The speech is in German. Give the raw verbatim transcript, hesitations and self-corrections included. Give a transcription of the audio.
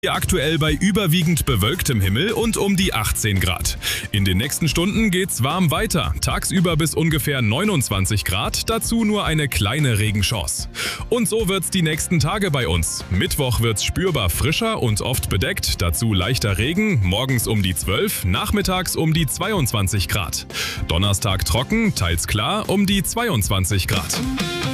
Aktuell bei überwiegend bewölktem Himmel und um die achtzehn Grad. In den nächsten Stunden geht's warm weiter, tagsüber bis ungefähr neunundzwanzig Grad, dazu nur eine kleine Regenchance. Und so wird's die nächsten Tage bei uns. Mittwoch wird's spürbar frischer und oft bedeckt, dazu leichter Regen, morgens um die zwölf, nachmittags um die zweiundzwanzig Grad. Donnerstag trocken, teils klar, um die zweiundzwanzig Grad.